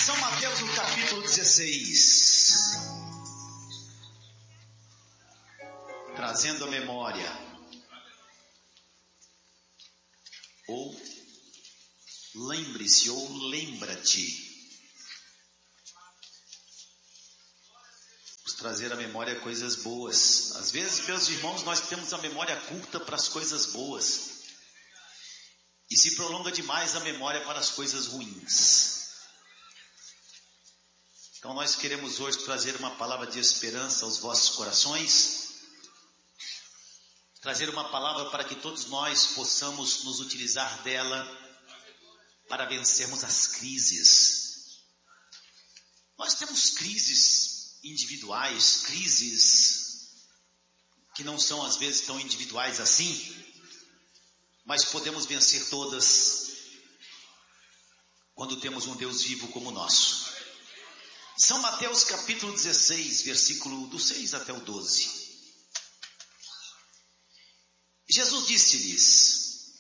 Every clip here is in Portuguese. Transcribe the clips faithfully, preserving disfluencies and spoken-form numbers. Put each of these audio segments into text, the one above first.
São Mateus, no capítulo dezesseis, trazendo a memória, ou lembre-se, ou lembra-te. Vamos trazer à memória coisas boas. Às vezes, meus irmãos, nós temos a memória curta para as coisas boas, e se prolonga demais a memória para as coisas ruins. Então nós queremos hoje trazer uma palavra de esperança aos vossos corações, trazer uma palavra para que todos nós possamos nos utilizar dela para vencermos as crises. Nós temos crises individuais, crises que não são às vezes tão individuais assim, mas podemos vencer todas quando temos um Deus vivo como o nosso. São Mateus capítulo dezesseis, versículo do seis até o doze. Jesus disse-lhes: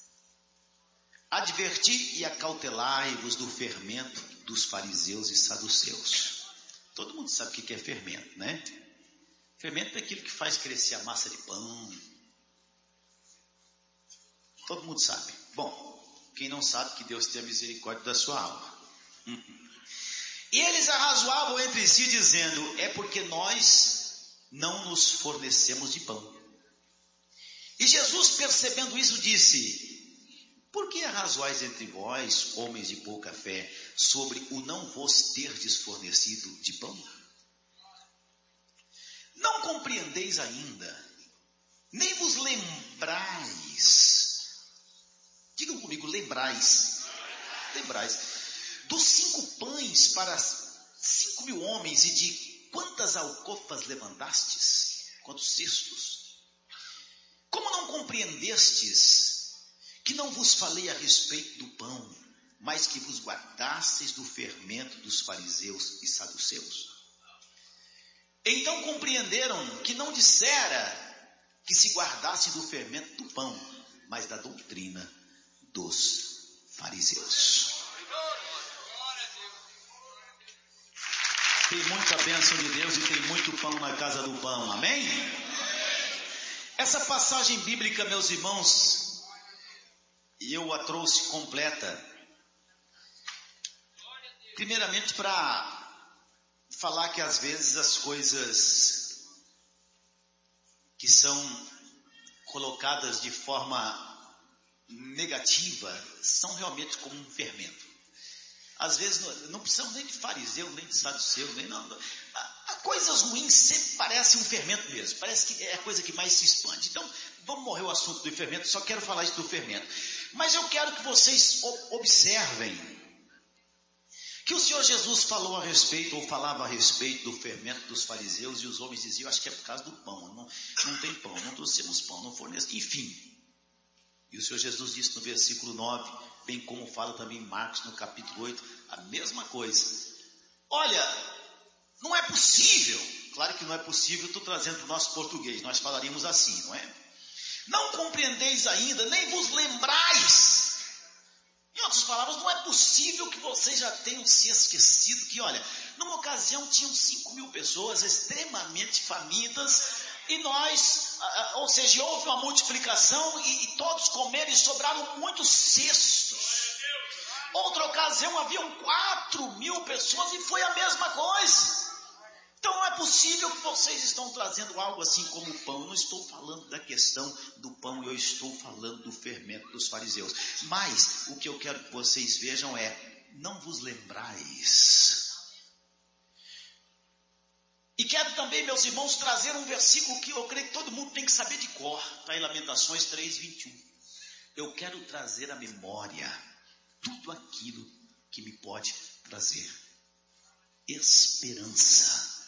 adverti e acautelai-vos do fermento dos fariseus e saduceus. Todo mundo sabe o que é fermento, né? Fermento é aquilo que faz crescer a massa de pão. Todo mundo sabe. Bom, quem não sabe, que Deus tenha misericórdia da sua alma. E eles arrazoavam entre si, dizendo: é porque nós não nos fornecemos de pão. E Jesus, percebendo isso, disse: por que arrazoais entre vós, homens de pouca fé, sobre o não vos terdes fornecido de pão? Não compreendeis ainda, nem vos lembrais. Digam comigo, lembrais. Lembrais. Dos cinco pães para cinco mil homens, e de quantas alcofas levantastes? Quantos cestos? Como não compreendestes que não vos falei a respeito do pão, mas que vos guardastes do fermento dos fariseus e saduceus? Então compreenderam que não dissera que se guardasse do fermento do pão, mas da doutrina dos fariseus. Tem muita bênção de Deus e tem muito pão na casa do pão, amém? Essa passagem bíblica, meus irmãos, eu a trouxe completa, primeiramente para falar que às vezes as coisas que são colocadas de forma negativa são realmente como um fermento. Às vezes não, não precisamos nem de fariseu, nem de saduceu, nem não. A, a coisas ruins sempre parecem um fermento mesmo. Parece que é a coisa que mais se expande. Então, vamos morrer o assunto do fermento. Só quero falar isso do fermento. Mas eu quero que vocês observem que o Senhor Jesus falou a respeito, ou falava a respeito do fermento dos fariseus, e os homens diziam: acho que é por causa do pão. Não, não tem pão, não trouxemos pão, não fornecemos. Enfim. E o Senhor Jesus disse no versículo nove, bem como fala também em Marcos no capítulo oito, a mesma coisa. Olha, não é possível, claro que não é possível, estou trazendo para o nosso português, nós falaríamos assim, não é? Não compreendeis ainda, nem vos lembrais. Em outras palavras, não é possível que vocês já tenham se esquecido que, olha, numa ocasião tinham cinco mil pessoas extremamente famintas, e nós, ou seja, houve uma multiplicação e, e todos comeram e sobraram muitos cestos. Outra ocasião haviam quatro mil pessoas e foi a mesma coisa. Então não é possível que vocês estão trazendo algo assim como o pão. Eu não estou falando da questão do pão, eu estou falando do fermento dos fariseus. Mas o que eu quero que vocês vejam é: não vos lembrais. E quero também, meus irmãos, trazer um versículo que eu creio que todo mundo tem que saber de cor. Está em Lamentações três, vinte e um. Eu quero trazer à memória tudo aquilo que me pode trazer esperança.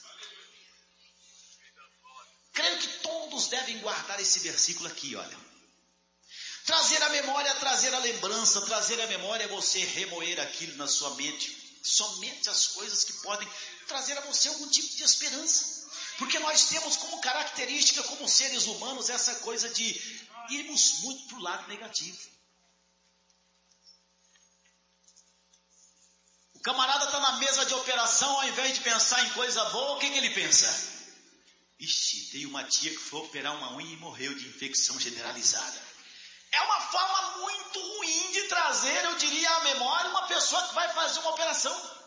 Creio que todos devem guardar esse versículo aqui, olha. Trazer à memória, trazer à lembrança, trazer à memória é você remoer aquilo na sua mente. Somente as coisas que podem trazer a você algum tipo de esperança. Porque nós temos como característica, como seres humanos, essa coisa de irmos muito para o lado negativo. camarada está na mesa de operação, ao invés de pensar em coisa boa, o que, que ele pensa? Ixi, tem uma tia que foi operar uma unha e morreu de infecção generalizada. É uma forma muito ruim de trazer, eu diria, à memória uma pessoa que vai fazer uma operação.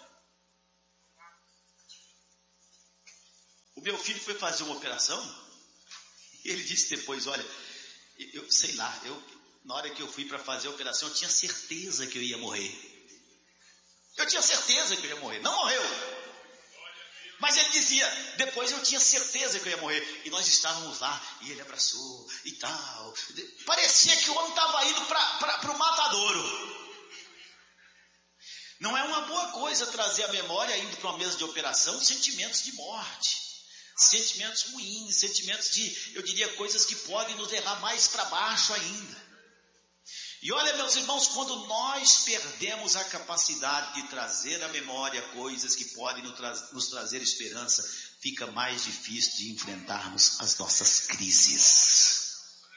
O meu filho foi fazer uma operação e ele disse depois, olha, eu sei lá, eu, na hora que eu fui para fazer a operação, eu tinha certeza que eu ia morrer. Eu tinha certeza que eu ia morrer. Não morreu. Mas ele dizia, depois eu tinha certeza que eu ia morrer. E nós estávamos lá, e ele abraçou e tal. Parecia que o homem estava indo para o matadouro. Não é uma boa coisa trazer à memória, indo para uma mesa de operação, sentimentos de morte. Sentimentos ruins, sentimentos de, eu diria, coisas que podem nos levar mais para baixo ainda. E olha, meus irmãos, quando nós perdemos a capacidade de trazer à memória coisas que podem nos, tra- nos trazer esperança, fica mais difícil de enfrentarmos as nossas crises.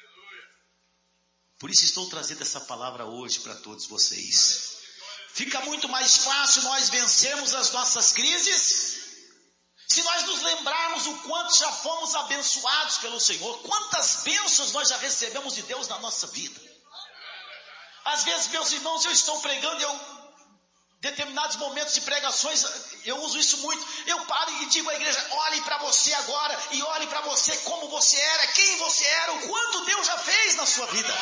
Por isso estou trazendo essa palavra hoje para todos vocês. Fica muito mais fácil nós vencermos as nossas crises se nós nos lembrarmos o quanto já fomos abençoados pelo Senhor, quantas bênçãos nós já recebemos de Deus na nossa vida. Às vezes, meus irmãos, eu estou pregando, eu, determinados momentos de pregações, eu uso isso muito, eu paro e digo à igreja, olhe para você agora, e olhe para você como você era, quem você era, o quanto Deus já fez na sua vida.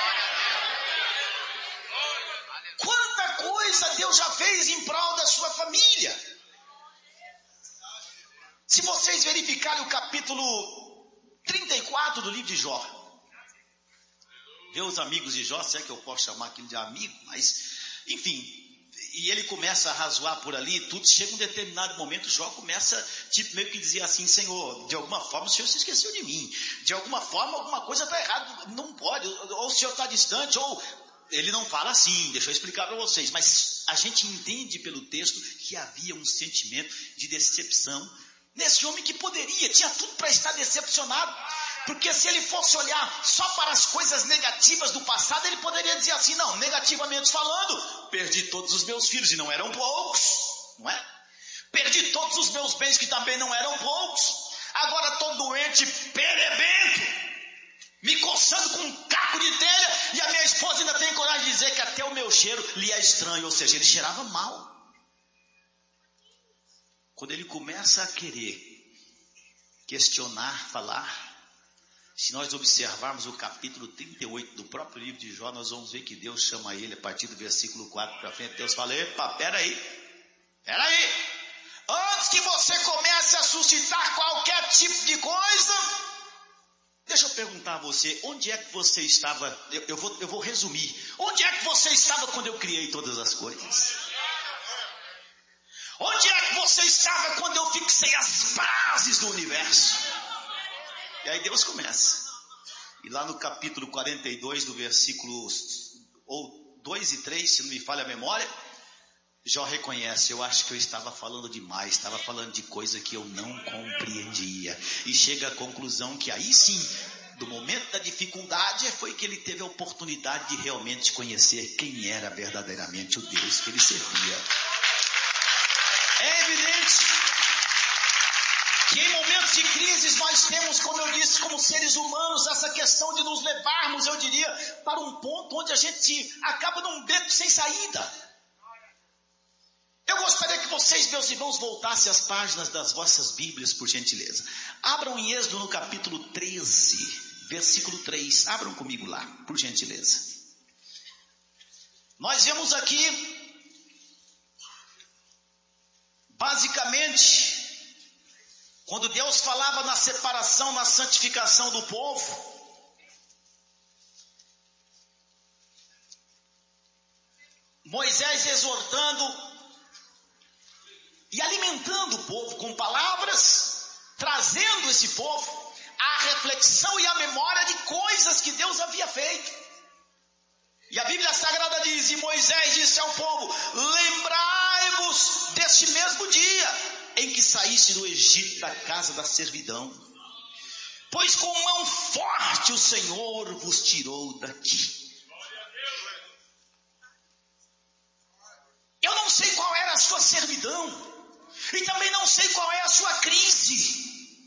Quanta coisa Deus já fez em prol da sua família. Se vocês verificarem o capítulo trinta e quatro do livro de Jó, vê os amigos de Jó, se é que eu posso chamar aquilo de amigo, mas, enfim, e ele começa a razoar por ali, tudo, chega um determinado momento, Jó começa, tipo, meio que dizer assim, Senhor, de alguma forma o Senhor se esqueceu de mim, de alguma forma alguma coisa está errada, não pode, ou o Senhor está distante, ou, ele não fala assim, deixa eu explicar para vocês, mas a gente entende pelo texto que havia um sentimento de decepção nesse homem que poderia, tinha tudo para estar decepcionado, porque se ele fosse olhar só para as coisas negativas do passado, ele poderia dizer assim, não, negativamente falando, perdi todos os meus filhos e não eram poucos, não é? Perdi todos os meus bens que também não eram poucos, agora estou doente, perebento, me coçando com um caco de telha, e a minha esposa ainda tem coragem de dizer que até o meu cheiro lhe é estranho, ou seja, ele cheirava mal. Quando ele começa a querer questionar, falar, se nós observarmos o capítulo trinta e oito do próprio livro de Jó, nós vamos ver que Deus chama ele a partir do versículo quatro para frente. Deus fala, epa, peraí, peraí, antes que você comece a suscitar qualquer tipo de coisa, deixa eu perguntar a você, onde é que você estava, eu, eu, vou, eu vou resumir, onde é que você estava quando eu criei todas as coisas? Onde é que você estava quando eu fixei as bases do universo? E aí Deus começa. E lá no capítulo quarenta e dois, do versículo ou dois e três, se não me falha a memória, Jó reconhece, eu acho que eu estava falando demais, estava falando de coisa que eu não compreendia. E chega à conclusão que aí sim, do momento da dificuldade, foi que ele teve a oportunidade de realmente conhecer quem era verdadeiramente o Deus que ele servia. É evidente que em momentos de crises nós temos, como eu disse, como seres humanos, essa questão de nos levarmos, eu diria, para um ponto onde a gente acaba num beco sem saída. Eu gostaria que vocês, meus irmãos, voltassem às páginas das vossas Bíblias, por gentileza. Abram em Êxodo no capítulo treze, versículo três. Abram comigo lá, por gentileza. Nós vemos aqui basicamente, quando Deus falava na separação, na santificação do povo, Moisés exortando e alimentando o povo com palavras, trazendo esse povo à reflexão e à memória de coisas que Deus havia feito. E a Bíblia Sagrada diz, e Moisés disse ao povo, lembrai-vos deste mesmo dia em que saíste do Egito, da casa da servidão, pois com mão forte o Senhor vos tirou daqui. Eu não sei qual era a sua servidão, e também não sei qual é a sua crise,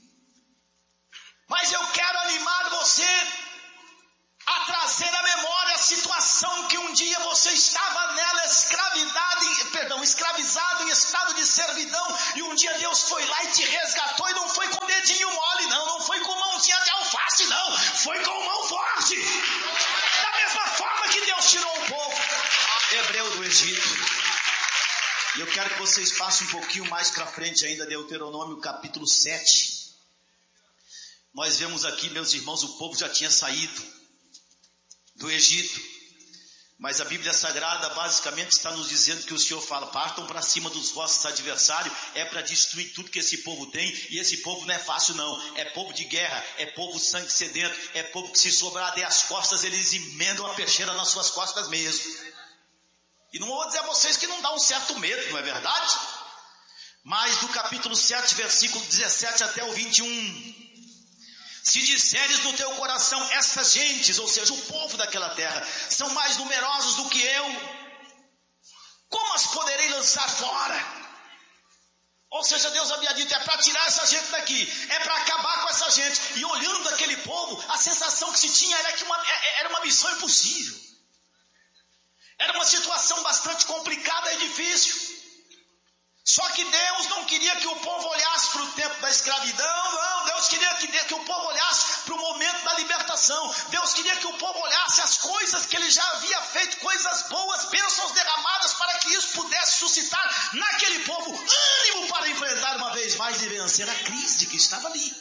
mas eu quero animar você a trazer à memória a situação que um dia você estava nela, escravidado, em, perdão, escravizado em estado de servidão, e um dia Deus foi lá e te resgatou, e não foi com dedinho mole não, não foi com mãozinha de alface não, foi com mão forte, da mesma forma que Deus tirou o povo hebreu do Egito. E eu quero que vocês passem um pouquinho mais para frente ainda, Deuteronômio capítulo sete. Nós vemos aqui, meus irmãos, o povo já tinha saído do Egito, mas a Bíblia Sagrada basicamente está nos dizendo que o Senhor fala: partam para cima dos vossos adversários, é para destruir tudo que esse povo tem, e esse povo não é fácil não, é povo de guerra, é povo sangue sedento, é povo que se sobrar até as costas, eles emendam a peixeira nas suas costas mesmo. E não vou dizer a vocês que não dá um certo medo, não é verdade? Mas do capítulo sete, versículo dezessete até o vinte e um, se disseres no teu coração: essas gentes, ou seja, o povo daquela terra, são mais numerosos do que eu, como as poderei lançar fora? Ou seja, Deus havia dito: é para tirar essa gente daqui, é para acabar com essa gente. E olhando aquele povo, a sensação que se tinha era que uma, era uma missão impossível. Era uma situação bastante complicada e difícil. Só que Deus não queria que o povo olhasse para o tempo da escravidão, não. Deus queria que, que o povo olhasse para o momento da libertação. Deus queria que o povo olhasse as coisas que ele já havia feito, coisas boas, bênçãos derramadas, para que isso pudesse suscitar naquele povo ânimo para enfrentar uma vez mais e vencer a crise que estava ali.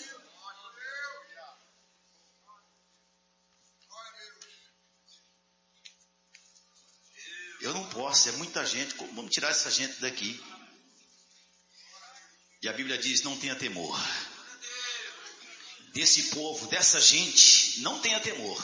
Eu não posso, é muita gente, como vamos tirar essa gente daqui? E a Bíblia diz: não tenha temor. Desse povo, dessa gente, não tenha temor.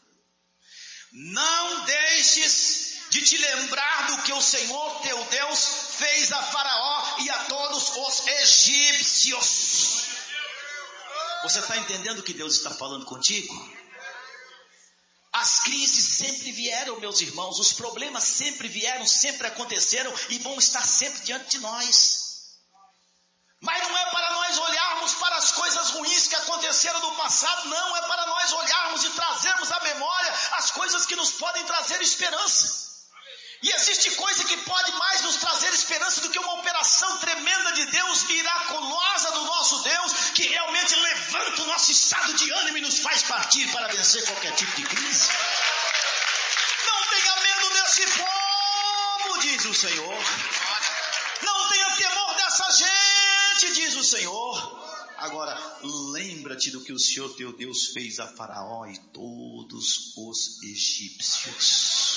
Não deixes de te lembrar do que o Senhor teu Deus fez a Faraó e a todos os egípcios. Você está entendendo o que Deus está falando contigo? As crises sempre vieram, meus irmãos, os problemas sempre vieram, sempre aconteceram e vão estar sempre diante de nós. Mas não é para nós olharmos para as coisas ruins que aconteceram no passado, não, é para nós olharmos e trazermos à memória as coisas que nos podem trazer esperança. E existe coisa que pode mais nos trazer esperança do que uma operação tremenda de Deus, miraculosa do nosso Deus, que realmente levanta o nosso estado de ânimo e nos faz partir para vencer qualquer tipo de crise. Não tenha medo desse povo, diz o Senhor. Não tenha temor dessa gente, diz o Senhor. Agora, lembra-te do que o Senhor teu Deus fez a Faraó e todos os egípcios.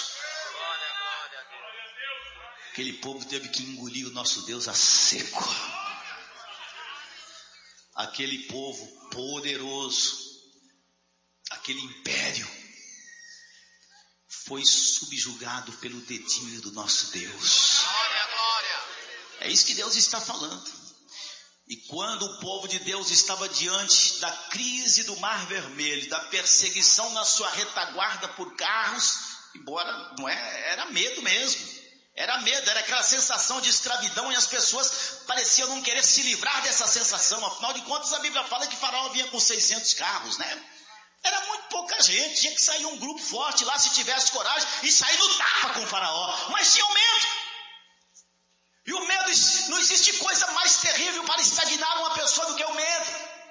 Aquele povo teve que engolir o nosso Deus a seco. Aquele povo poderoso, aquele império, foi subjugado pelo dedinho do nosso Deus. É isso que Deus está falando. E quando o povo de Deus estava diante da crise do Mar Vermelho, da perseguição na sua retaguarda por carros, embora não é, era medo mesmo. Era medo, era aquela sensação de escravidão e as pessoas pareciam não querer se livrar dessa sensação. Afinal de contas, a Bíblia fala que Faraó vinha com seiscentos carros, né? Era muito pouca gente, tinha que sair um grupo forte lá se tivesse coragem e sair no tapa com o Faraó. Mas tinham medo. E o medo, não existe coisa mais terrível para estagnar uma pessoa do que o medo.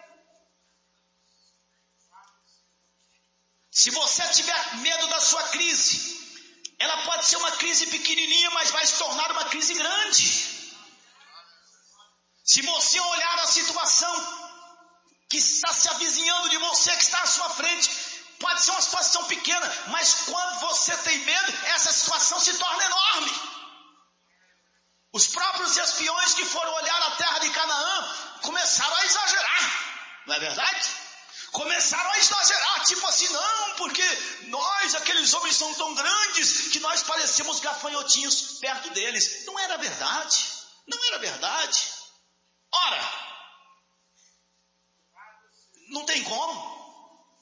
Se você tiver medo da sua crise, ela pode ser uma crise pequenininha, mas vai se tornar uma crise grande. Se você olhar a situação que está se avizinhando de você, que está à sua frente, pode ser uma situação pequena, mas quando você tem medo, essa situação se torna enorme. Os próprios espiões que foram olhar a terra de Canaã começaram a exagerar, não é verdade? Começaram a exagerar, tipo assim, não, porque nós, aqueles homens são tão grandes que nós parecemos gafanhotinhos perto deles. Não era verdade, não era verdade. Ora, não tem como.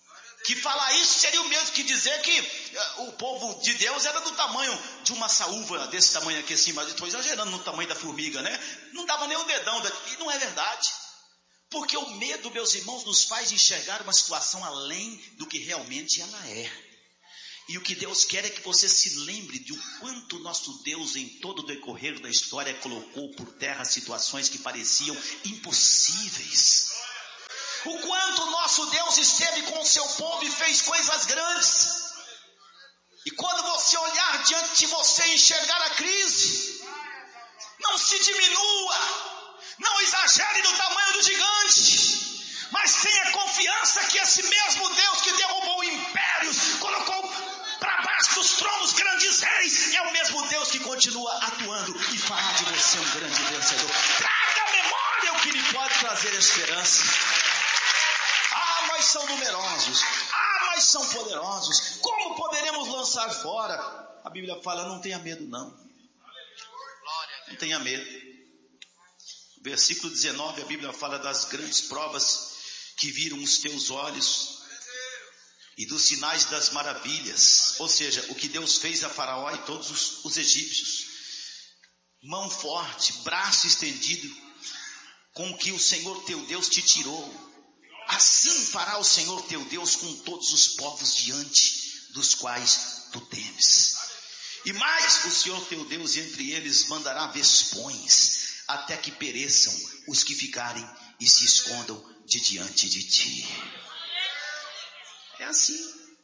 Que falar isso seria o mesmo que dizer que uh, o povo de Deus era do tamanho de uma saúva desse tamanho aqui assim, mas estou exagerando no tamanho da formiga, né? Não dava nem o dedão, e não é verdade. Porque o medo, meus irmãos, nos faz enxergar uma situação além do que realmente ela é. E o que Deus quer é que você se lembre de o quanto nosso Deus, em todo o decorrer da história, colocou por terra situações que pareciam impossíveis. O quanto nosso Deus esteve com o seu povo e fez coisas grandes. E quando você olhar diante de você e enxergar a crise, não se diminua, não exagere do tamanho do gigante, mas tenha confiança que esse mesmo Deus que derrubou impérios, colocou para baixo dos tronos grandes reis, é o mesmo Deus que continua atuando e fará de você um grande vencedor. Traga à memória o que lhe pode trazer esperança. Ah, mas são numerosos. Ah, mas são poderosos. Como poderemos lançar fora? A Bíblia fala, não tenha medo não. Não tenha medo. Versículo dezenove, a Bíblia fala das grandes provas que viram os teus olhos e dos sinais das maravilhas. Ou seja, o que Deus fez a Faraó e todos os, os egípcios. Mão forte, braço estendido, com que o Senhor teu Deus te tirou. Assim fará o Senhor teu Deus com todos os povos diante dos quais tu temes. E mais, o Senhor teu Deus entre eles mandará vespões, até que pereçam os que ficarem e se escondam de diante de ti. É assim.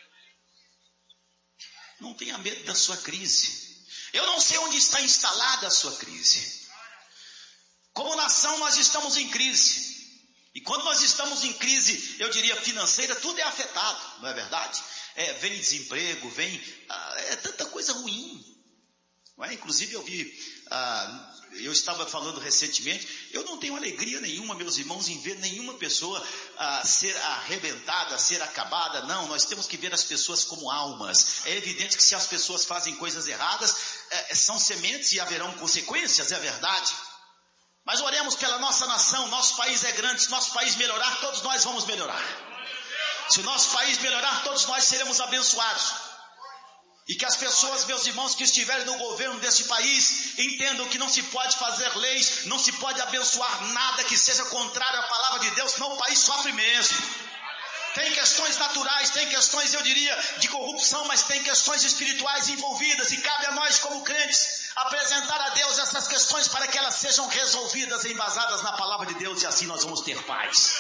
Não tenha medo da sua crise. Eu não sei onde está instalada a sua crise. Como nação nós estamos em crise. E quando nós estamos em crise, eu diria financeira, tudo é afetado, não é verdade? É, vem desemprego, vem, ah, é tanta coisa ruim. Não é? Inclusive eu vi, ah, eu estava falando recentemente, eu não tenho alegria nenhuma, meus irmãos, em ver nenhuma pessoa ah, ser arrebentada, ser acabada. Não, nós temos que ver as pessoas como almas. É evidente que se as pessoas fazem coisas erradas, é, são sementes e haverão consequências, é verdade. Mas oremos pela nossa nação, nosso país é grande, se nosso país melhorar, todos nós vamos melhorar. Se o nosso país melhorar, todos nós seremos abençoados. E que as pessoas, meus irmãos, que estiverem no governo deste país, entendam que não se pode fazer leis, não se pode abençoar nada que seja contrário à palavra de Deus, senão o país sofre mesmo. Tem questões naturais, tem questões, eu diria, de corrupção, mas tem questões espirituais envolvidas, e cabe a nós como crentes apresentar a Deus essas questões para que elas sejam resolvidas, embasadas na palavra de Deus, e assim nós vamos ter paz.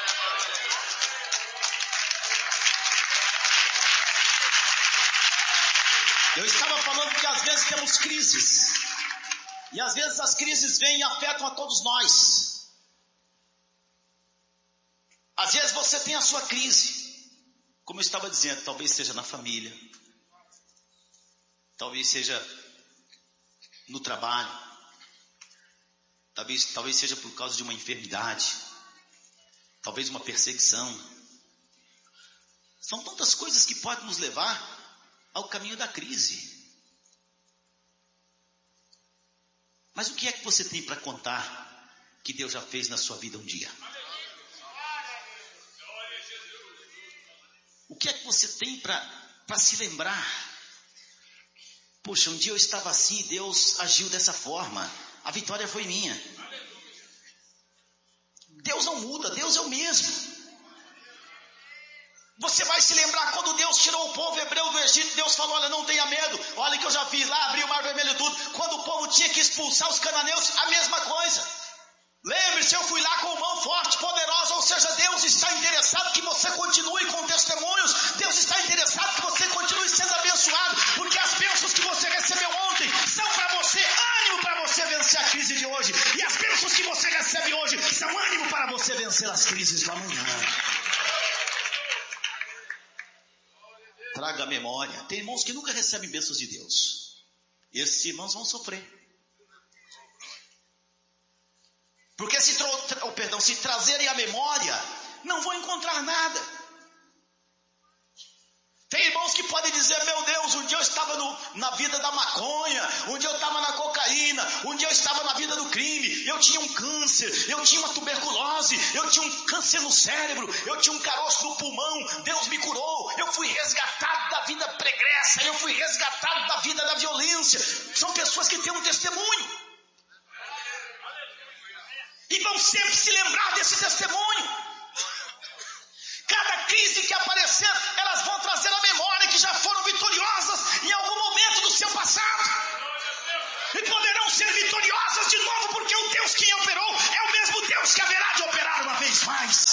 Eu estava falando que às vezes temos crises, e às vezes as crises vêm e afetam a todos nós. Às vezes você tem a sua crise, como eu estava dizendo, talvez seja na família, talvez seja no trabalho, talvez, talvez seja por causa de uma enfermidade, talvez uma perseguição. São tantas coisas que podem nos levar ao caminho da crise. Mas o que é que você tem para contar que Deus já fez na sua vida um dia? O que é que você tem para se lembrar? Poxa, um dia eu estava assim e Deus agiu dessa forma. A vitória foi minha. Deus não muda, Deus é o mesmo. Você vai se lembrar quando Deus tirou o povo hebreu do Egito, Deus falou, olha, não tenha medo, olha que eu já fiz lá, abri o mar vermelho e tudo. Quando o povo tinha que expulsar os cananeus, a mesma coisa. Lembre-se, eu fui lá com mão forte, poderosa, ou seja, Deus está interessado que você continue com testemunhos, Deus está interessado que você continue sendo abençoado, porque as bênçãos que você recebeu ontem são para você ânimo para você vencer a crise de hoje, e as bênçãos que você recebe hoje são ânimo para você vencer as crises do amanhã. Traga a memória. Tem irmãos que nunca recebem bênçãos de Deus. Esses irmãos vão sofrer. Porque se, tra- oh, perdão, se trazerem a memória, não vão encontrar nada. Tem irmãos que podem dizer, meu Deus, um dia eu estava no, na vida da maconha, um dia eu estava na cocaína, um dia onde eu estava na vida do crime, eu tinha um câncer, eu tinha uma tuberculose, eu tinha um câncer no cérebro, eu tinha um caroço no pulmão, Deus me curou, eu fui resgatado da vida pregressa, eu fui resgatado da vida da violência. São pessoas que têm um testemunho e vão sempre se lembrar desse testemunho. Cada crise que aparecer, elas vão trazer à memória que já foram vitoriosas em algum momento do seu passado. E poderão ser vitoriosas de novo, porque o Deus que operou é o mesmo Deus que haverá de operar uma vez mais.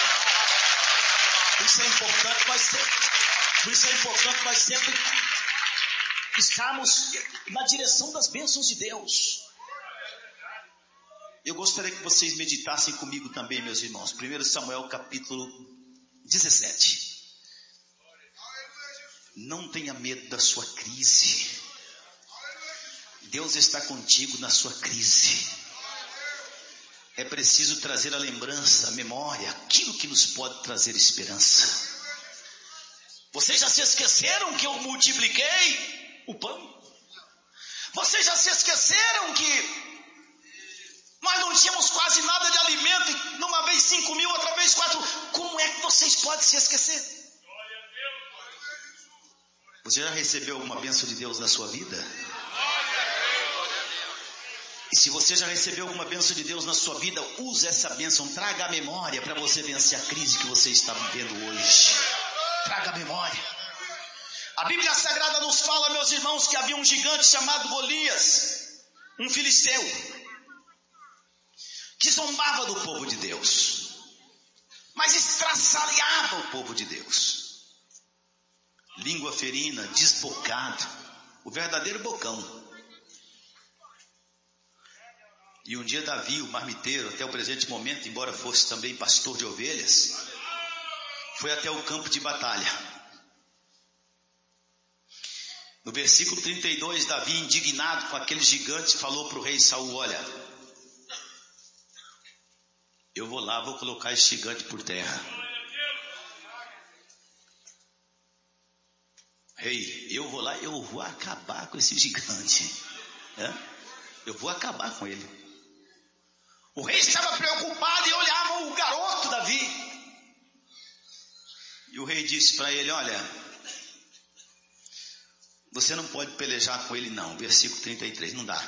Por isso é importante nós sempre, por isso é importante nós sempre estarmos na direção das bênçãos de Deus. Eu gostaria que vocês meditassem comigo também, meus irmãos. primeiro Samuel capítulo dezessete. Não tenha medo da sua crise. Deus está contigo na sua crise. É preciso trazer a lembrança, a memória, aquilo que nos pode trazer esperança. Vocês já se esqueceram que eu multipliquei o pão? Vocês já se esqueceram que nós não tínhamos quase nada de alimento, e numa vez cinco mil, outra vez quatro. Como é que vocês podem se esquecer? Você já recebeu alguma bênção de Deus na sua vida? E se você já recebeu alguma bênção de Deus na sua vida, use essa bênção, traga a memória para você vencer a crise que você está vivendo hoje. Traga a memória. A Bíblia Sagrada nos fala, meus irmãos, que havia um gigante chamado Golias, um filisteu, que zombava do povo de Deus, mas estraçalhava o povo de Deus. Língua ferina, desbocado, o verdadeiro bocão. E um dia Davi, o marmiteiro, até o presente momento, embora fosse também pastor de ovelhas, foi até o campo de batalha. No versículo trinta e dois, Davi, indignado com aquele gigante, falou para o rei Saul: olha, eu vou lá, vou colocar esse gigante por terra. Rei, eu vou lá, eu vou acabar com esse gigante. É? Eu vou acabar com ele. O rei estava preocupado e olhava o garoto Davi. E o rei disse para ele: olha, você não pode pelejar com ele não. Versículo trinta e três, não dá.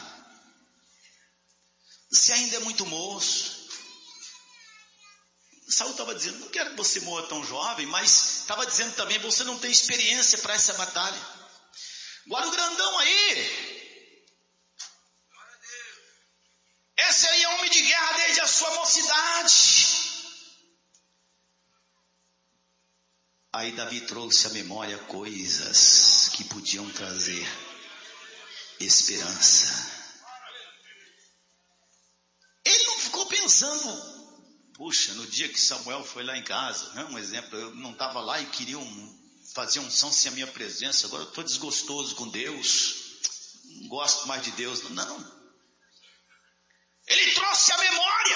Você ainda é muito moço. Saul estava dizendo: não quero que você morra tão jovem, mas estava dizendo também: você não tem experiência para essa batalha. Agora o grandão aí, esse aí é homem de guerra desde a sua mocidade. Aí Davi trouxe à memória coisas que podiam trazer esperança. Ele não ficou pensando: puxa, no dia que Samuel foi lá em casa, né, um exemplo, eu não estava lá e queriam fazer unção sem a minha presença, agora eu estou desgostoso com Deus, não gosto mais de Deus. Não. Ele trouxe a memória,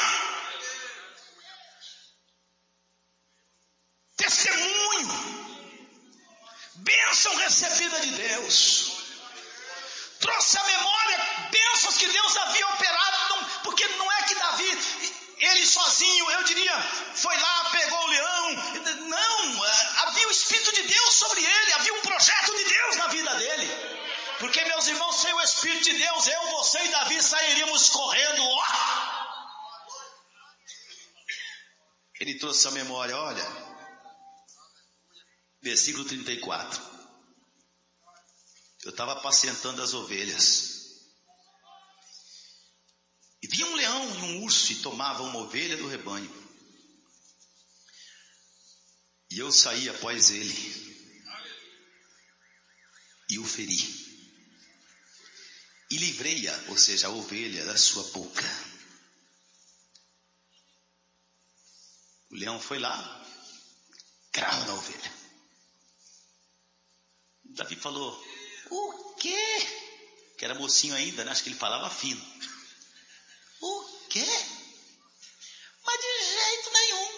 testemunho, bênção recebida de Deus. Trouxe a memória, bênçãos que Deus havia operado, não, porque não é que Davi, ele sozinho, eu diria, foi lá, pegou o leão. Não, havia o Espírito de Deus sobre ele, havia um projeto de Deus na vida dele. Porque, meus irmãos, sem o Espírito de Deus, eu, você e Davi sairíamos correndo. Ele trouxe a memória, olha, versículo trinta e quatro. Eu estava apacentando as ovelhas, e vinha um leão e um urso e tomava uma ovelha do rebanho, e eu saí após ele e o feri, e livrei-a, ou seja, a ovelha, da sua boca. O leão foi lá, cravo na ovelha. Davi falou: o quê? Que era mocinho ainda, né? Acho que ele falava fino. O quê? Mas de jeito nenhum.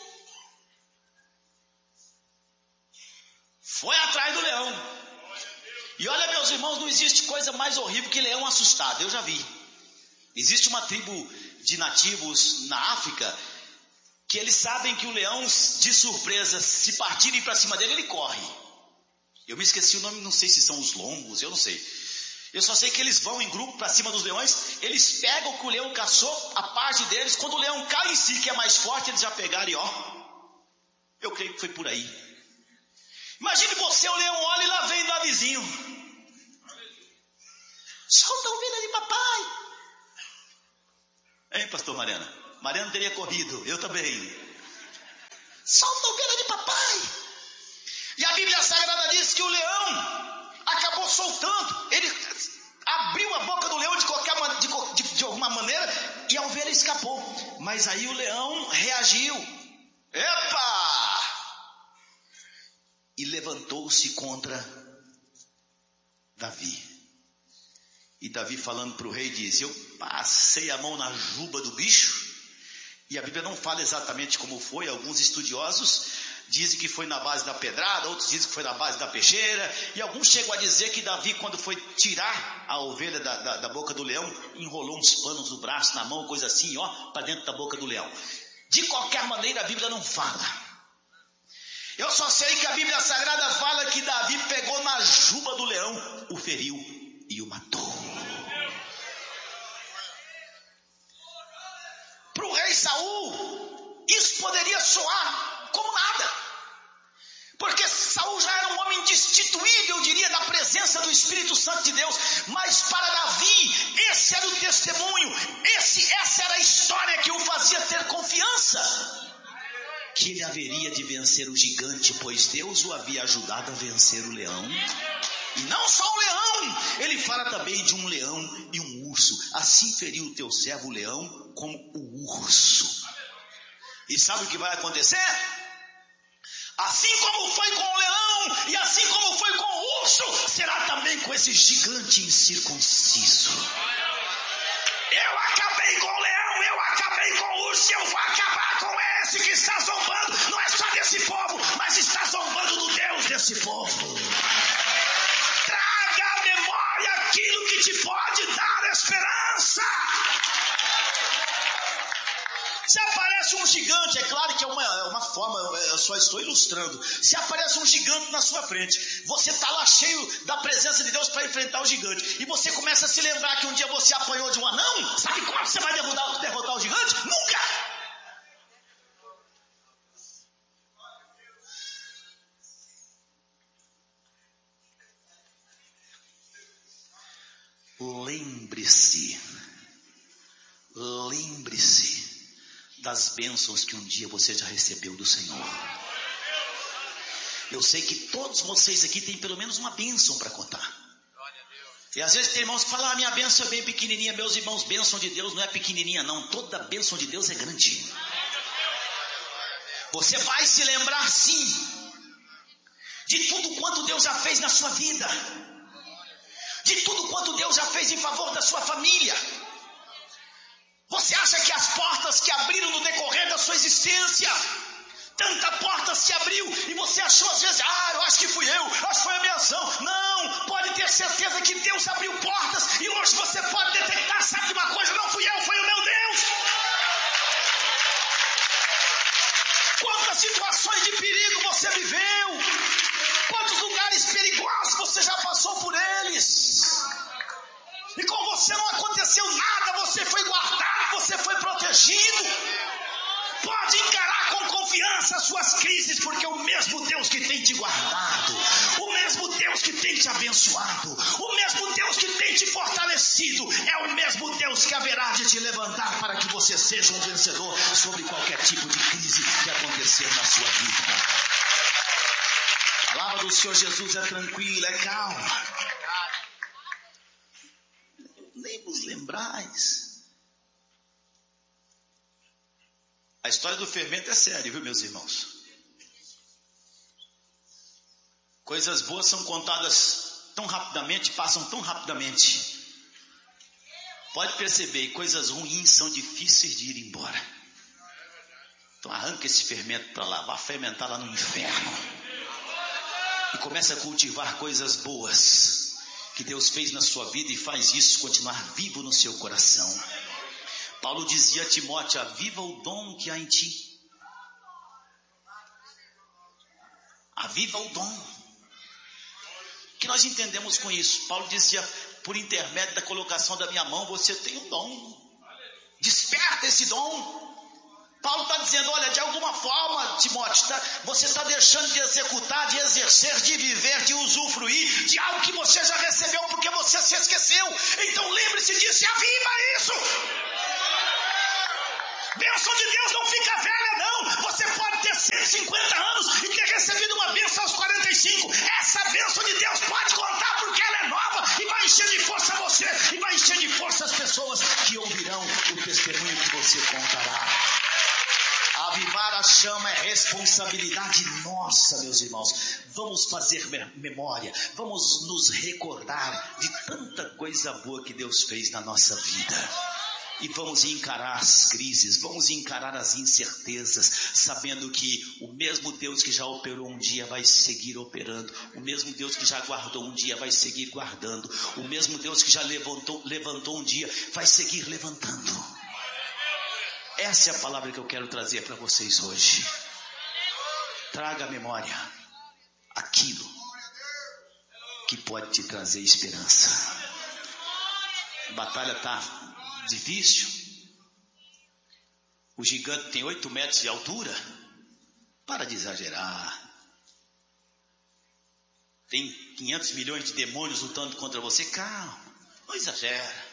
Foi atrás do leão. E olha, meus irmãos, não existe coisa mais horrível que leão assustado. Eu já vi. Existe uma tribo de nativos na África que eles sabem que o leão, de surpresa, se partirem para cima dele, ele corre. Eu me esqueci o nome, não sei se são os longos, eu não sei. Eu só sei que eles vão em grupo para cima dos leões, eles pegam o que o leão caçou, a parte deles, quando o leão cai em si, que é mais forte, eles já pegaram e ó. Eu creio que foi por aí. Imagine você, o leão olha e lá vem Davizinho. Solta a ovelha de papai. Hein, pastor Mariana? Mariana teria corrido, eu também. Solta a ovelha de papai. E a Bíblia Sagrada diz que o leão acabou soltando. Ele abriu a boca do leão de qualquer de, de, de alguma maneira e a ovelha escapou. Mas aí o leão reagiu. Epa! E levantou-se contra Davi. E Davi falando para o rei diz: eu passei a mão na juba do bicho. E a Bíblia não fala exatamente como foi. Alguns estudiosos dizem que foi na base da pedrada, outros dizem que foi na base da peixeira. E alguns chegam a dizer que Davi, quando foi tirar a ovelha da, da, da boca do leão, enrolou uns panos no braço, na mão, coisa assim, ó, para dentro da boca do leão. De qualquer maneira, a Bíblia não fala. Eu só sei que a Bíblia Sagrada fala que Davi pegou na juba do leão, o feriu e o matou. Para o rei Saul, isso poderia soar como nada, porque Saul já era um homem destituível, eu diria, da presença do Espírito Santo de Deus. Mas para Davi, esse era o testemunho, esse, essa era a história que o fazia ter confiança que ele haveria de vencer o gigante, pois Deus o havia ajudado a vencer o leão. E não só o leão, ele fala também de um leão e um urso. Assim feriu o teu servo o leão como o urso. E sabe o que vai acontecer? Assim como foi com o leão e assim como foi com o urso, será também com esse gigante incircunciso. Eu acabei com o leão, eu acabei com o urso, eu vou acabar com esse que está zombando, não é só desse povo, mas está zombando do Deus desse povo. Traga à memória aquilo que te pode dar esperança. Se aparece um gigante, é claro que é uma, é uma forma, eu só estou ilustrando. Se aparece um gigante na sua frente, você está lá cheio da presença de Deus para enfrentar o gigante, e você começa a se lembrar que um dia você apanhou de um anão, sabe como você vai derrotar, derrotar o gigante? Nunca! Lembre-se, lembre-se das bênçãos que um dia você já recebeu do Senhor. Eu sei que todos vocês aqui têm pelo menos uma bênção para contar. E às vezes tem irmãos que falam: ah, minha bênção é bem pequenininha. Meus irmãos, bênção de Deus não é pequenininha não, toda bênção de Deus é grande. Você vai se lembrar sim de tudo quanto Deus já fez na sua vida, de tudo quanto Deus já fez em favor da sua família. Você acha que as portas que abriram no decorrer da sua existência, tanta porta se abriu e você achou às vezes: ah, eu acho que fui eu, acho que foi a minha ação. Não, pode ter certeza que Deus abriu portas e hoje você pode detectar, sabe de uma coisa? Não fui eu, foi o meu Deus. Quantas situações de perigo você viveu, quantos lugares perigosos você já passou por eles. E com você não aconteceu nada, você foi guardado, você foi protegido. Pode encarar com confiança as suas crises, porque o mesmo Deus que tem te guardado, o mesmo Deus que tem te abençoado, o mesmo Deus que tem te fortalecido, é o mesmo Deus que haverá de te levantar para que você seja um vencedor sobre qualquer tipo de crise que acontecer na sua vida. A palavra do Senhor Jesus é tranquila, é calma. Nem vos lembrais. A história do fermento é séria, viu, meus irmãos? Coisas boas são contadas tão rapidamente, passam tão rapidamente. Pode perceber, coisas ruins são difíceis de ir embora. Então arranca esse fermento para lá, vá fermentar lá no inferno. E começa a cultivar coisas boas que Deus fez na sua vida e faz isso continuar vivo no seu coração. Paulo dizia a Timóteo: aviva o dom que há em ti. Aviva o dom. O que nós entendemos com isso? Paulo dizia: por intermédio da colocação da minha mão, você tem um dom. Desperta esse dom. Paulo está dizendo: olha, de alguma forma, Timóteo, tá, você está deixando de executar, de exercer, de viver, de usufruir de algo que você já recebeu porque você se esqueceu. Então lembre-se disso e aviva isso. Bênção de Deus não fica velha, não. Você pode ter cento e cinquenta anos e ter recebido uma bênção aos quarenta e cinco. Essa bênção de Deus pode contar, porque ela é nova e vai encher de força você e vai encher de força as pessoas que ouvirão o testemunho que você contará. Avivar a chama é responsabilidade nossa, meus irmãos. Vamos fazer memória, vamos nos recordar de tanta coisa boa que Deus fez na nossa vida. E vamos encarar as crises, vamos encarar as incertezas, sabendo que o mesmo Deus que já operou um dia vai seguir operando, o mesmo Deus que já guardou um dia vai seguir guardando, o mesmo Deus que já levantou, levantou um dia vai seguir levantando. Essa é a palavra que eu quero trazer para vocês hoje. Traga à memória aquilo que pode te trazer esperança. A batalha está difícil. O gigante tem oito metros de altura. Para de exagerar. Tem quinhentos milhões de demônios lutando contra você. Calma, não exagera.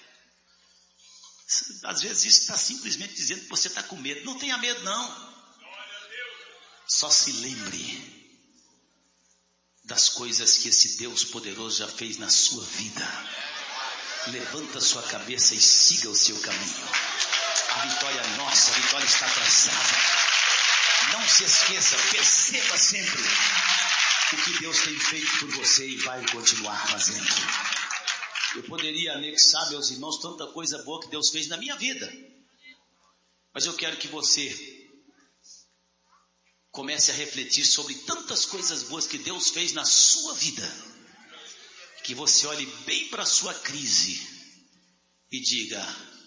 Às vezes isso está simplesmente dizendo que você está com medo. Não tenha medo, não. Só se lembre das coisas que esse Deus poderoso já fez na sua vida. Levanta sua cabeça e siga o seu caminho. A vitória é nossa, a vitória está traçada. Não se esqueça, perceba sempre o que Deus tem feito por você e vai continuar fazendo. Eu poderia anexar, meus irmãos, tanta coisa boa que Deus fez na minha vida. Mas eu quero que você comece a refletir sobre tantas coisas boas que Deus fez na sua vida. Que você olhe bem para a sua crise e diga: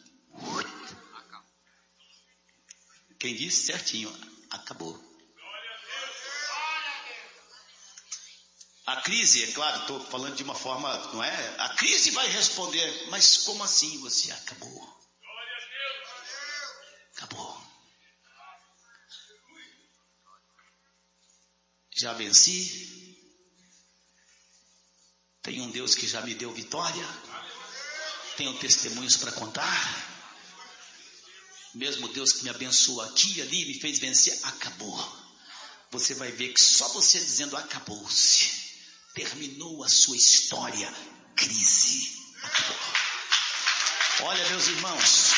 quem disse certinho, acabou. A crise, é claro, estou falando de uma forma, não é? A crise vai responder: mas como assim você acabou? Acabou. Já venci. Tenho um Deus que já me deu vitória. Tenho testemunhos para contar. Mesmo Deus que me abençoou aqui e ali, me fez vencer, acabou. Você vai ver que só você dizendo acabou-se, terminou a sua história, crise, acabou. Olha, meus irmãos,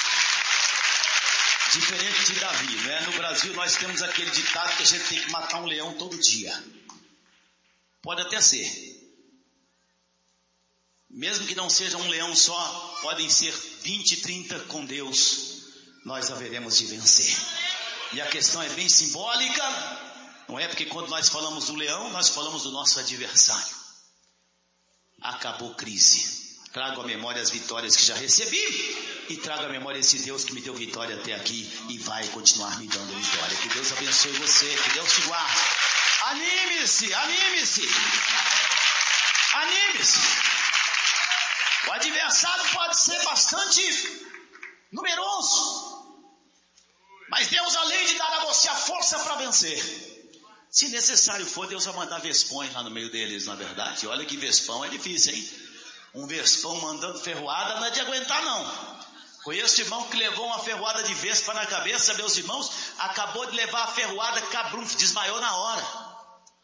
diferente de Davi, né? No Brasil nós temos aquele ditado que a gente tem que matar um leão todo dia. Pode até ser. Mesmo que não seja um leão só, podem ser vinte, trinta, com Deus nós haveremos de vencer. E a questão é bem simbólica, não é? Porque quando nós falamos do leão, nós falamos do nosso adversário. Acabou crise. Trago à memória as vitórias que já recebi e trago à memória esse Deus que me deu vitória até aqui e vai continuar me dando vitória. Que Deus abençoe você, que Deus te guarde. Anime-se, anime-se, anime-se. O adversário pode ser bastante numeroso, mas Deus, além de dar a você a força para vencer, se necessário for, Deus vai mandar vespões lá no meio deles, na verdade. Olha que vespão é difícil, hein? Um vespão mandando ferroada não é de aguentar, não. Conheço irmão que levou uma ferroada de vespa na cabeça, meus irmãos, acabou de levar a ferroada, cabrunf, desmaiou na hora.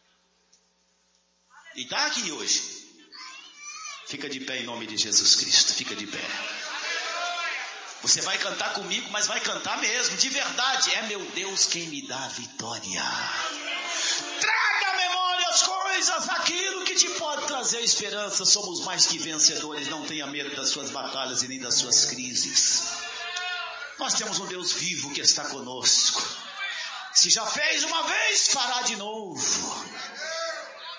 E está aqui hoje. Fica de pé em nome de Jesus Cristo, fica de pé. Você vai cantar comigo, mas vai cantar mesmo, de verdade. É meu Deus quem me dá a vitória. Traga à memória as coisas, aquilo que te pode trazer esperança. Somos mais que vencedores, não tenha medo das suas batalhas e nem das suas crises. Nós temos um Deus vivo que está conosco. Se já fez uma vez, fará de novo.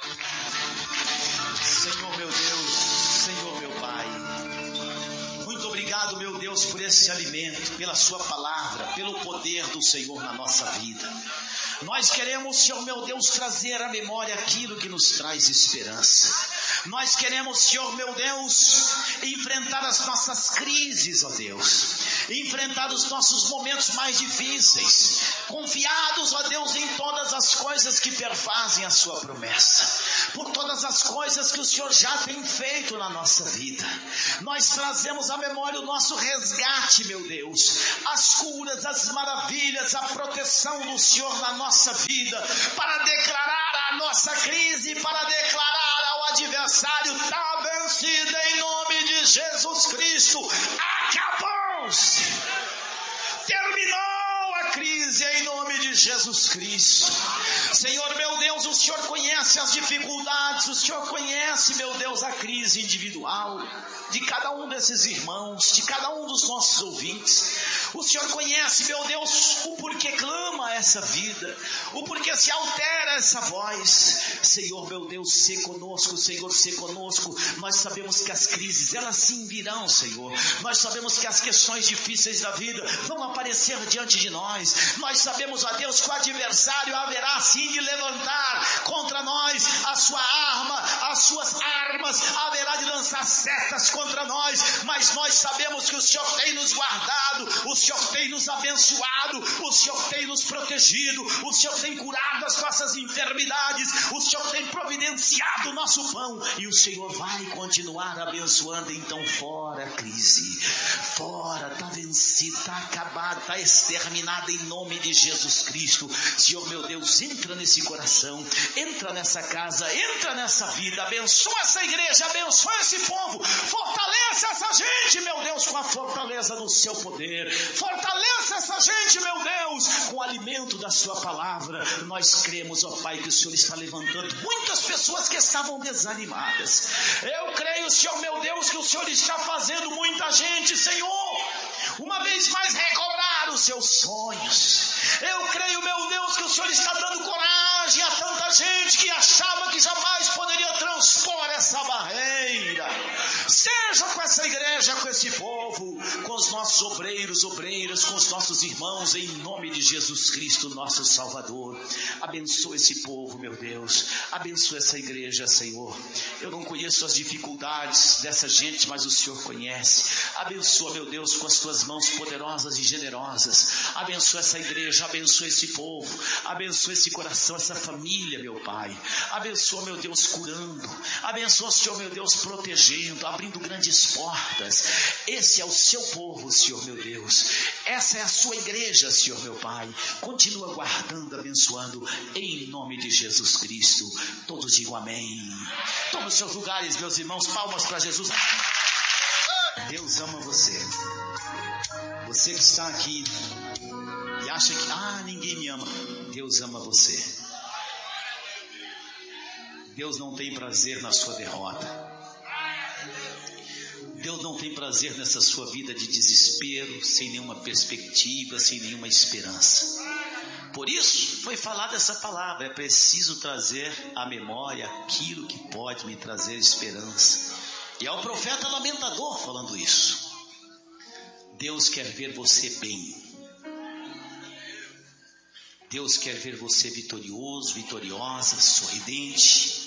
Senhor meu Deus, Senhor meu Pai, muito obrigado, meu Deus, por esse alimento, pela sua palavra, pelo poder do Senhor na nossa vida. Nós queremos, Senhor, meu Deus, trazer à memória aquilo que nos traz esperança. Nós queremos, Senhor, meu Deus, enfrentar as nossas crises, ó Deus, enfrentar os nossos momentos mais difíceis, confiados, ó Deus, em todas as coisas que perfazem a sua promessa, por todas as coisas que o Senhor já tem feito na nossa vida. Nós trazemos à memória o nosso resgate, meu Deus, as curas, as maravilhas, a proteção do Senhor na nossa vida, para declarar a nossa crise, para declarar ao adversário: está vencido em nome de Jesus Cristo. Acabou-se, terminou a crise em nome de Jesus Cristo. Senhor, meu Deus, o Senhor conhece as dificuldades, o Senhor conhece, meu Deus, a crise individual de cada um desses irmãos, de cada um dos nossos ouvintes. O Senhor conhece, meu Deus, o porquê clama essa vida, o porquê se altera essa voz. Senhor, meu Deus, sê conosco, Senhor, sê conosco. Nós sabemos que as crises, elas sim virão, Senhor. Nós sabemos que as questões difíceis da vida vão aparecer diante de nós. Nós sabemos, ó Deus, que o adversário haverá sim de levantar contra nós a sua arma, as suas armas, haverá de lançar setas contra nós, mas nós sabemos que o Senhor tem nos guardado, o Senhor tem nos abençoado, o Senhor tem nos protegido, o Senhor tem curado as nossas enfermidades, o Senhor tem providenciado o nosso pão, e o Senhor vai continuar abençoando. Então fora a crise, fora, está vencido, está acabado, está exterminado em nome de Jesus Cristo. Senhor, meu Deus, entra nesse coração, entra nessa casa, entra nessa vida, abençoa essa igreja, abençoa esse povo, fortaleça essa gente, meu Deus, com a fortaleza do seu poder, fortaleça essa gente, meu Deus, com o alimento da sua palavra. Nós cremos, ó Pai, que o Senhor está levantando muitas pessoas que estavam desanimadas. Eu creio, Senhor, meu Deus, que o Senhor está fazendo muita gente, Senhor, uma vez mais recobrar os seus sonhos. Eu creio, meu Deus, que o Senhor está dando coragem a tanta gente que achava que jamais poderia transpor essa barreira. Seja com essa igreja, com esse povo, com os nossos obreiros, obreiras, com os nossos irmãos, em nome de Jesus Cristo, nosso Salvador. Abençoa esse povo, meu Deus. Abençoa essa igreja, Senhor. Eu não conheço as dificuldades dessa gente, mas o Senhor conhece. Abençoa, meu Deus, com as tuas mãos poderosas e generosas. Abençoa essa igreja, abençoa esse povo, abençoa esse coração, essa família, meu Pai. Abençoa, meu Deus, curando. Abençoa, Senhor, meu Deus, protegendo, abrindo grandes portas. Esse é o seu povo, Senhor, meu Deus. Essa é a sua igreja, Senhor, meu Pai. Continua guardando, abençoando, em nome de Jesus Cristo. Todos digam amém. Tome os seus lugares, meus irmãos. Palmas para Jesus. Deus ama você. Você que está aqui e acha que, ah, ninguém me ama. Deus ama você. Deus não tem prazer na sua derrota. Deus não tem prazer nessa sua vida de desespero, sem nenhuma perspectiva, sem nenhuma esperança. Por isso foi falada essa palavra. É preciso trazer à memória aquilo que pode me trazer esperança. E é o profeta lamentador falando isso. Deus quer ver você bem. Deus quer ver você vitorioso, vitoriosa, sorridente.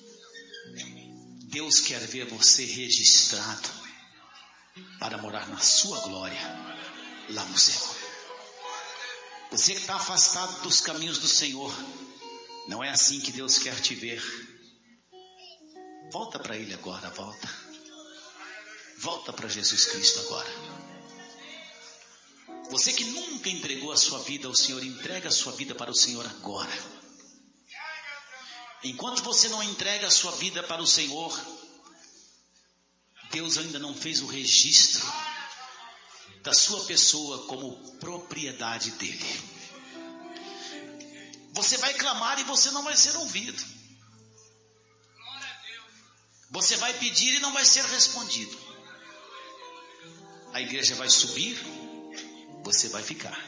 Deus quer ver você registrado para morar na sua glória lá no céu. Você que está afastado dos caminhos do Senhor, não é assim que Deus quer te ver. Volta para Ele agora, volta. Volta para Jesus Cristo agora. Você que nunca entregou a sua vida ao Senhor, entrega a sua vida para o Senhor agora. Enquanto você não entrega a sua vida para o Senhor, Deus ainda não fez o registro da sua pessoa como propriedade dele. Você vai clamar e você não vai ser ouvido. Você vai pedir e não vai ser respondido. A igreja vai subir, você vai ficar.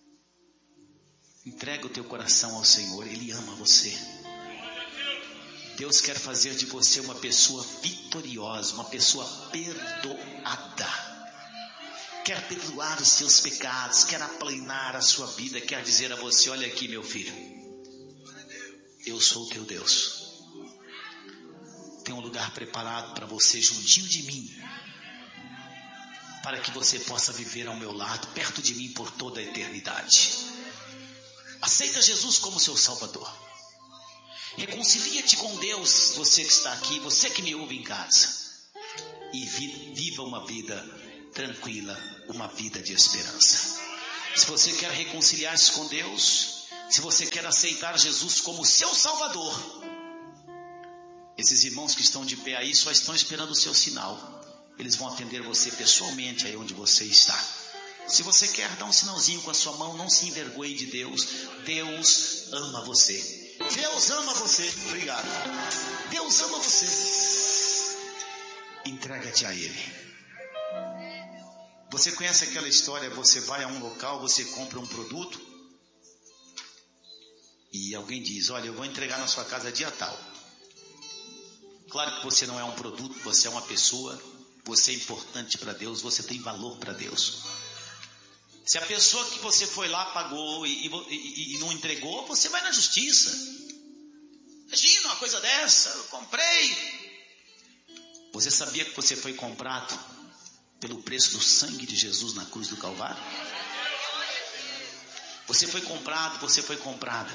Entrega o teu coração ao Senhor, Ele ama você. Deus quer fazer de você uma pessoa vitoriosa, uma pessoa perdoada. Quer perdoar os seus pecados, quer aplanar a sua vida, quer dizer a você: olha aqui, meu filho, eu sou o teu Deus. Tem um lugar preparado para você juntinho de mim, para que você possa viver ao meu lado, perto de mim por toda a eternidade. Aceita Jesus como seu Salvador. Reconcilia-te com Deus, você que está aqui, você que me ouve em casa, e viva uma vida tranquila, uma vida de esperança. Se você quer reconciliar-se com Deus, se você quer aceitar Jesus como seu Salvador, esses irmãos que estão de pé aí só estão esperando o seu sinal. Eles vão atender você pessoalmente aí onde você está. Se você quer dar um sinalzinho com a sua mão, não se envergonhe de Deus. Deus ama você. Deus ama você. Obrigado. Deus ama você. Entrega-te a Ele. Você conhece aquela história? Você vai a um local, você compra um produto e alguém diz: olha, eu vou entregar na sua casa dia tal. Claro que você não é um produto, você é uma pessoa. Você é importante para Deus, você tem valor para Deus. Se a pessoa que você foi lá pagou e, e, e não entregou, você vai na justiça. Imagina uma coisa dessa: eu comprei. Você sabia que você foi comprado pelo preço do sangue de Jesus na cruz do Calvário? Você foi comprado, você foi comprada.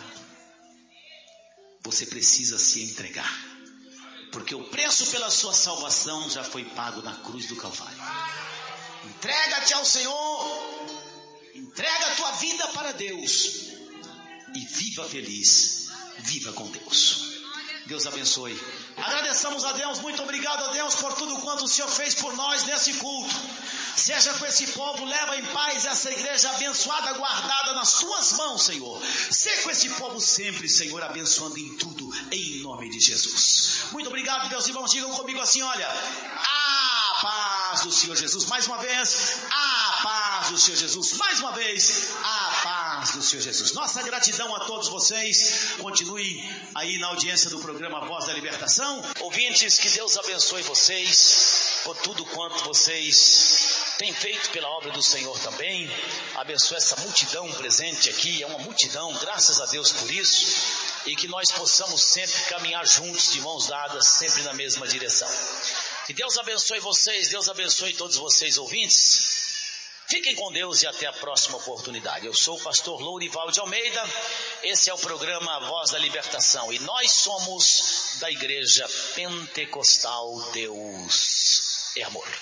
Você precisa se entregar, porque o preço pela sua salvação já foi pago na cruz do Calvário. Entrega-te ao Senhor. Entrega a tua vida para Deus e viva feliz, viva com Deus. Deus abençoe. Agradeçamos a Deus, muito obrigado a Deus por tudo quanto o Senhor fez por nós nesse culto. Seja com esse povo, leva em paz essa igreja abençoada, guardada nas tuas mãos, Senhor. Seja com esse povo sempre, Senhor, abençoando em tudo, em nome de Jesus. Muito obrigado, meus irmãos, digam comigo assim: olha, a paz do Senhor Jesus, mais uma vez, a paz do Senhor Jesus, mais uma vez, a paz do Senhor Jesus. Nossa gratidão a todos vocês. Continue aí na audiência do programa Voz da Libertação. Ouvintes, que Deus abençoe vocês por tudo quanto vocês têm feito pela obra do Senhor também. Abençoe essa multidão presente aqui, é uma multidão, graças a Deus por isso, e que nós possamos sempre caminhar juntos, de mãos dadas, sempre na mesma direção. Que Deus abençoe vocês, Deus abençoe todos vocês ouvintes. Fiquem com Deus e até a próxima oportunidade. Eu sou o pastor Lourival de Almeida, esse é o programa Voz da Libertação, e nós somos da Igreja Pentecostal Deus é Amor.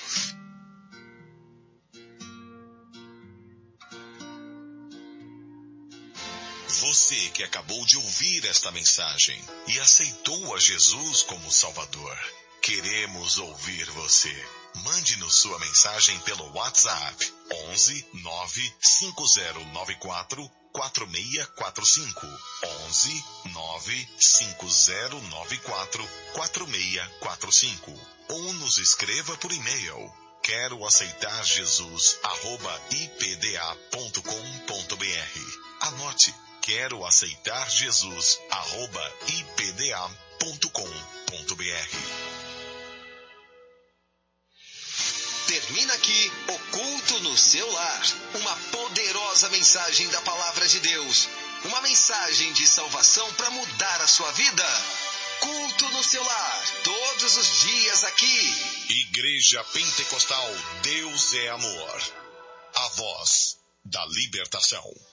Você que acabou de ouvir esta mensagem e aceitou a Jesus como Salvador, queremos ouvir você. Mande-nos sua mensagem pelo WhatsApp onze nove cinco zero nove quatro quatro seis quatro cinco, onze nove cinco zero nove quatro quatro seis quatro cinco, ou nos escreva por e-mail quero aceitar Jesus arroba i p d a ponto com ponto b r. Anote: quero aceitar Jesus arroba i p d a ponto com ponto b r. Termina aqui o culto no seu lar. Uma poderosa mensagem da palavra de Deus. Uma mensagem de salvação para mudar a sua vida. Culto no seu lar, todos os dias aqui. Igreja Pentecostal Deus é Amor. A voz da libertação.